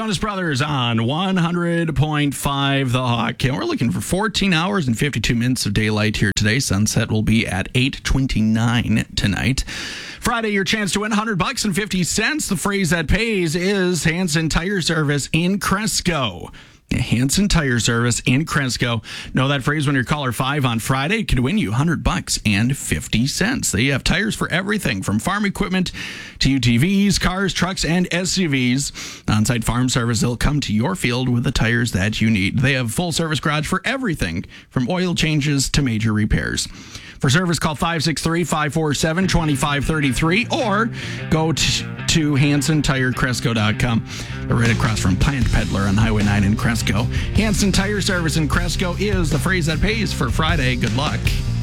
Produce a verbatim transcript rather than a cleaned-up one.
Jonas Brothers on one hundred point five The Hawk. And we're looking for fourteen hours and fifty-two minutes of daylight here today. Sunset will be at eight twenty-nine tonight. Friday, your chance to win one hundred bucks and fifty cents. The phrase that pays is Hanson Tire Service in Cresco. Hanson Tire Service in Cresco. Know that phrase when your caller five on Friday. It could win you one hundred bucks and fifty cents. They have tires for everything from farm equipment to U T Vs, cars, trucks, and S U Vs. On-site farm service, they'll come to your field with the tires that you need. They have full service garage for everything from oil changes to major repairs. For service, call five six three, five four seven, two five three three or go to, to Hanson Tire Cresco dot com. They're right across from Plant Peddler on Highway nine in Cresco. Hanson Tire Service in Cresco is the phrase that pays for Friday. Good luck.